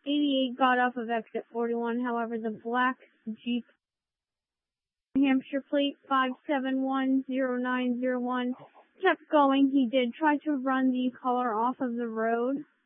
88 got off of exit 41. However, the black Jeep, New Hampshire plate 5710901, kept going. He did try to run the caller off of the road.